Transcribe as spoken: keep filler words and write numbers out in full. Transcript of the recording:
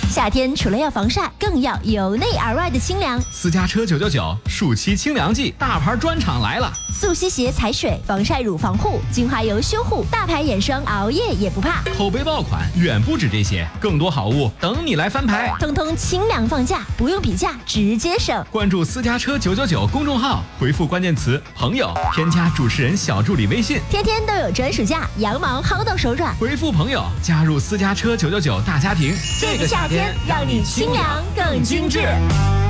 夏天除了要防晒，更要由内而外的清凉。 私家车九九九暑期清凉季，大牌专场来了！ 速吸鞋踩水，防晒乳防护，精华油修护，大牌眼霜熬夜也不怕。 口碑爆款远不止这些，更多好物等你来翻牌。 通通清凉放价，不用比价，直接省。 关注私家车九九九公众号，回复关键词朋友，添加主持人小助理微信， 天天都有专属价，羊毛薅到手软。 回复朋友，加入私家车九九九大家庭。 这个夏天让你清凉更精致。